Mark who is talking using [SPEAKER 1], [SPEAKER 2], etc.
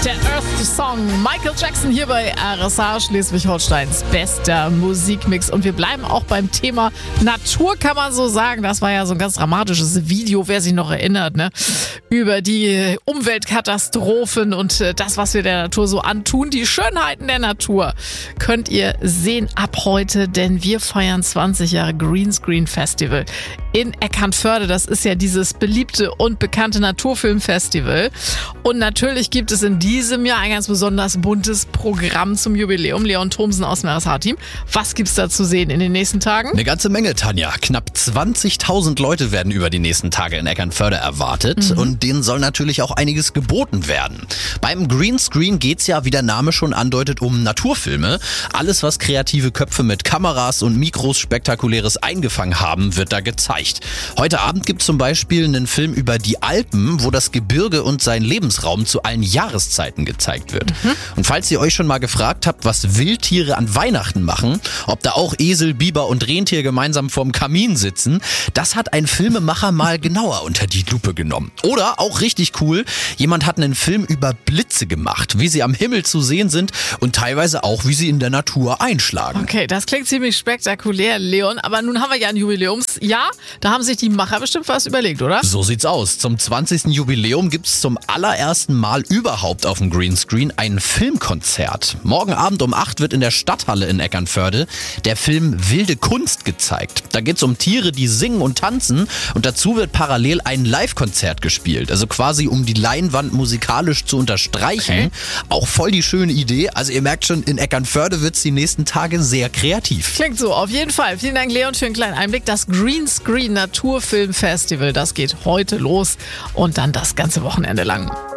[SPEAKER 1] Der Earth-Song Michael Jackson hier bei RSA, Schleswig-Holsteins bester Musikmix. Und wir bleiben auch beim Thema Natur, kann man so sagen. Das war ja so ein ganz dramatisches Video, wer sich noch erinnert, ne? Über die Umweltkatastrophen und das, was wir der Natur so antun. Die Schönheiten der Natur könnt ihr sehen ab heute, denn wir feiern 20 Jahre Greenscreen Festival in Eckernförde. Das ist ja dieses beliebte und bekannte Naturfilmfestival. Und natürlich gibt es in diesem Jahr ein ganz besonders buntes Programm zum Jubiläum. Leon Thomsen aus dem RSH-Team. Was gibt's da zu sehen in den nächsten Tagen?
[SPEAKER 2] Eine ganze Menge, Tanja. Knapp 20.000 Leute werden über die nächsten Tage in Eckernförde erwartet. Und denen soll natürlich auch einiges geboten werden. Beim Greenscreen geht's ja, wie der Name schon andeutet, um Naturfilme. Alles, was kreative Köpfe mit Kameras und Mikros Spektakuläres eingefangen haben, wird da gezeigt. Heute Abend gibt's zum Beispiel einen Film über die Alpen, wo das Gebirge und sein Lebensraum zu allen Jahreszeiten gezeigt wird. Und falls ihr euch schon mal gefragt habt, was Wildtiere an Weihnachten machen, ob da auch Esel, Biber und Rentier gemeinsam vorm Kamin sitzen, das hat ein Filmemacher mal genauer unter die Lupe genommen. Oder, auch richtig cool, jemand hat einen Film über Blitze gemacht, wie sie am Himmel zu sehen sind und teilweise auch, wie sie in der Natur einschlagen.
[SPEAKER 1] Okay, das klingt ziemlich spektakulär, Leon. Aber nun haben wir ja ein Jubiläumsjahr. Da haben sich die Macher bestimmt was überlegt, oder?
[SPEAKER 2] So sieht's aus. Zum 20. Jubiläum gibt's zum allerersten Mal überhaupt auf dem Greenscreen ein Filmkonzert. Morgen Abend um 8 wird in der Stadthalle in Eckernförde der Film Wilde Kunst gezeigt. Da geht's um Tiere, die singen und tanzen und dazu wird parallel ein Live-Konzert gespielt. Also quasi um die Leinwand musikalisch zu unterstreichen.
[SPEAKER 1] Okay.
[SPEAKER 2] Auch voll die schöne Idee. Also ihr merkt schon, in Eckernförde wird's die nächsten Tage sehr kreativ.
[SPEAKER 1] Klingt so, auf jeden Fall. Vielen Dank, Leon, für einen kleinen Einblick. Das Greenscreen Naturfilm Festival, das geht heute los und dann das ganze Wochenende lang.